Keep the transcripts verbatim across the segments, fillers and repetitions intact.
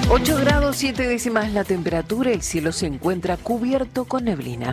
ocho grados siete décimas la temperatura, el cielo se encuentra cubierto con neblina.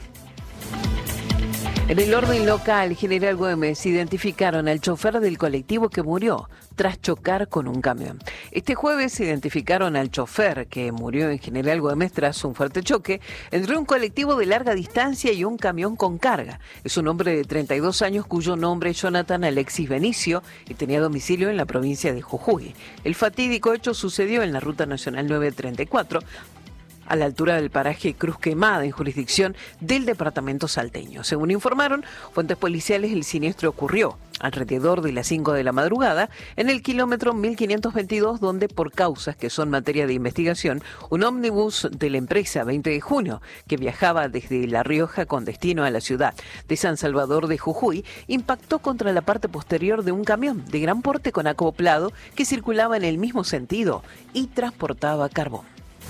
En el orden local, General Güemes identificaron al chofer del colectivo que murió tras chocar con un camión. Este jueves identificaron al chofer que murió en General Güemes tras un fuerte choque entre un colectivo de larga distancia y un camión con carga. Es un hombre de treinta y dos años cuyo nombre es Jonathan Alexis Benicio y tenía domicilio en la provincia de Jujuy. El fatídico hecho sucedió en la Ruta Nacional novecientos treinta y cuatro, a la altura del paraje Cruz Quemada, en jurisdicción del departamento salteño. Según informaron fuentes policiales, el siniestro ocurrió alrededor de las cinco de la madrugada en el kilómetro mil quinientos veintidós, donde por causas que son materia de investigación, un ómnibus de la empresa veinte de junio, que viajaba desde La Rioja con destino a la ciudad de San Salvador de Jujuy, impactó contra la parte posterior de un camión de gran porte con acoplado que circulaba en el mismo sentido y transportaba carbón.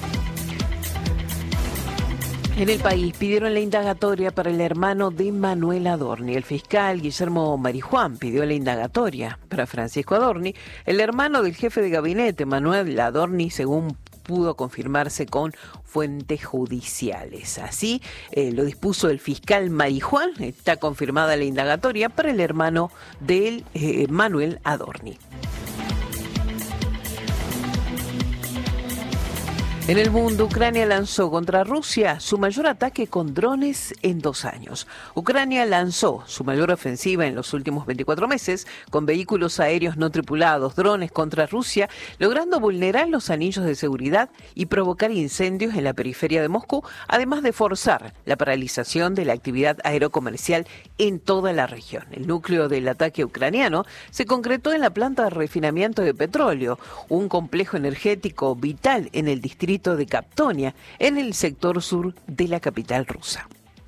En el país pidieron la indagatoria para el hermano de Manuel Adorni. El fiscal Guillermo Marijuán pidió la indagatoria para Francisco Adorni, el hermano del jefe de gabinete Manuel Adorni, según pudo confirmarse con fuentes judiciales. Así eh, lo dispuso el fiscal Marijuán. Está confirmada la indagatoria para el hermano del eh, Manuel Adorni. En el mundo, Ucrania lanzó contra Rusia su mayor ataque con drones en dos años. Ucrania lanzó su mayor ofensiva en los últimos veinticuatro meses con vehículos aéreos no tripulados, drones contra Rusia, logrando vulnerar los anillos de seguridad y provocar incendios en la periferia de Moscú, además de forzar la paralización de la actividad aerocomercial en toda la región. El núcleo del ataque ucraniano se concretó en la planta de refinamiento de petróleo, un complejo energético vital en el distrito de Kaptonia, en el sector sur de la capital rusa.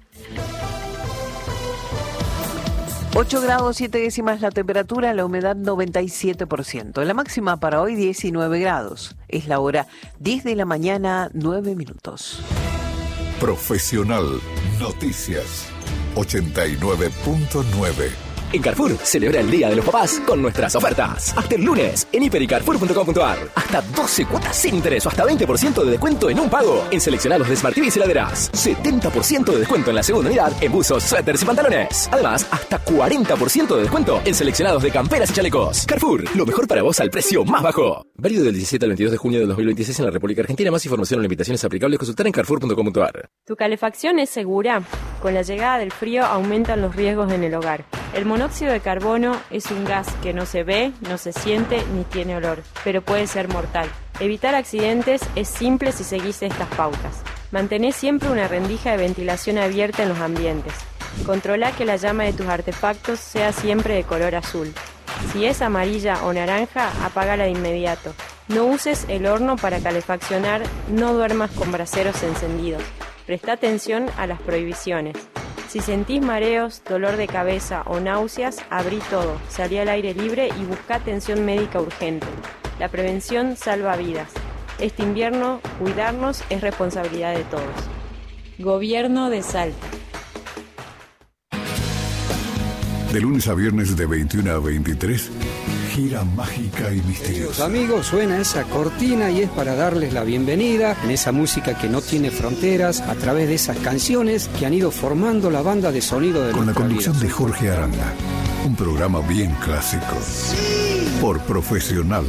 ocho grados siete décimas la temperatura, la humedad noventa y siete por ciento. La máxima para hoy diecinueve grados. Es la hora diez de la mañana, nueve minutos. Profesional Noticias ochenta y nueve punto nueve. En Carrefour, celebra el Día de los Papás con nuestras ofertas. Hasta el lunes, en hiper y carrefour punto com punto a r. Hasta doce cuotas sin interés o hasta veinte por ciento de descuento en un pago en seleccionados de Smart T Vs y heladeras. setenta por ciento de descuento en la segunda unidad en buzos, suéteres y pantalones. Además, hasta cuarenta por ciento de descuento en seleccionados de camperas y chalecos. Carrefour, lo mejor para vos al precio más bajo. Válido del diecisiete al veintidós de junio de dos mil veintiséis en la República Argentina. Más información o limitaciones aplicables consultar en carrefour punto com punto a r. ¿Tu calefacción es segura? Con la llegada del frío aumentan los riesgos en el hogar. El monóxido de carbono es un gas que no se ve, no se siente ni tiene olor, pero puede ser mortal. Evitar accidentes es simple si seguís estas pautas. Mantén siempre una rendija de ventilación abierta en los ambientes. Controla que la llama de tus artefactos sea siempre de color azul. Si es amarilla o naranja, apágala de inmediato. No uses el horno para calefaccionar, no duermas con braseros encendidos. Presta atención a las prohibiciones. Si sentís mareos, dolor de cabeza o náuseas, abrí todo, salí al aire libre y busca atención médica urgente. La prevención salva vidas. Este invierno, cuidarnos es responsabilidad de todos. Gobierno de Salta. De lunes a viernes de veintiuno a veintitrés, gira mágica y misteriosa. Amigos, suena esa cortina y es para darles la bienvenida en esa música que no tiene fronteras, a través de esas canciones que han ido formando la banda de sonido de con la conducción vida. de Jorge Aranda, un programa bien clásico, por Profesional.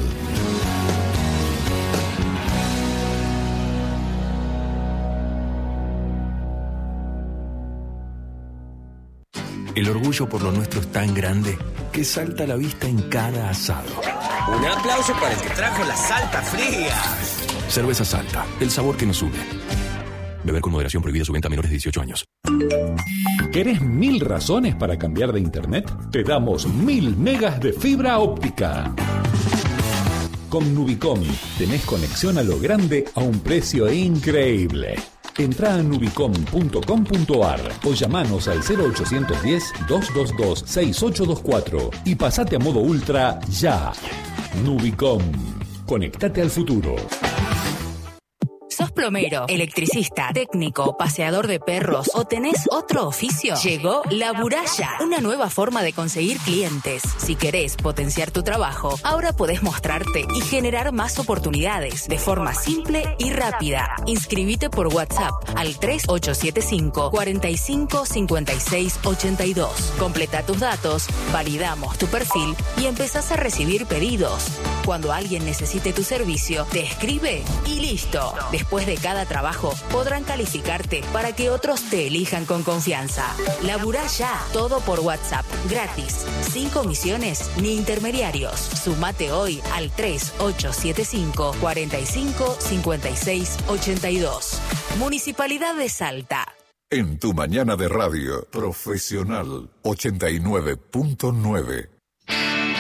El orgullo por lo nuestro es tan grande que salta a la vista en cada asado. Un aplauso para el que trajo la Salta Fría. Cerveza Salta, el sabor que nos une. Beber con moderación, prohibida su venta a menores de dieciocho años. ¿Querés mil razones para cambiar de internet? Te damos mil megas de fibra óptica. Con Nubicom tenés conexión a lo grande a un precio increíble. Entrá a nubicom punto com punto a r o llamanos al cero ochocientos diez, doscientos veintidós, sesenta y ocho veinticuatro y pasate a modo ultra ya. Nubicom. Conectate al futuro. ¿Sos plomero, electricista, técnico, paseador de perros o tenés otro oficio? Llegó Laburaya, una nueva forma de conseguir clientes. Si querés potenciar tu trabajo, ahora podés mostrarte y generar más oportunidades de forma simple y rápida. Inscribite por WhatsApp al tres ocho siete cinco, cuatro cinco, cinco seis ocho dos. Completa tus datos, validamos tu perfil y empezás a recibir pedidos. Cuando alguien necesite tu servicio, te escribe y listo. Después de cada trabajo, podrán calificarte para que otros te elijan con confianza. Laburá ya, todo por WhatsApp, gratis, sin comisiones ni intermediarios. Sumate hoy al tres ocho siete cinco, cuatro cinco, cinco seis ocho dos. Municipalidad de Salta. En tu mañana de radio, Profesional ochenta y nueve punto nueve.